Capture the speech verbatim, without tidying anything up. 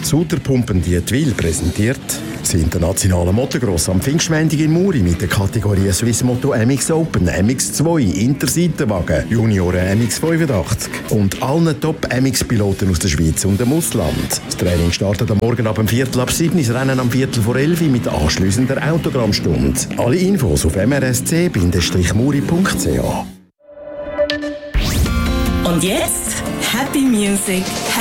Suterpumpen Dietwil präsentiert das internationale Motocross am Pfingstmontag in Muri mit der Kategorie Swiss Moto M X Open, M X zwei, Interseitenwagen, Junioren M X fünfundachtzig und allen Top-M X-Piloten aus der Schweiz und dem Ausland. Das Training startet am Morgen ab dem Viertel ab sieben, das Rennen am Viertel vor elf mit anschliessender Autogrammstunde. Alle Infos auf m r s c dash muri punkt c h. Und jetzt Happy Music.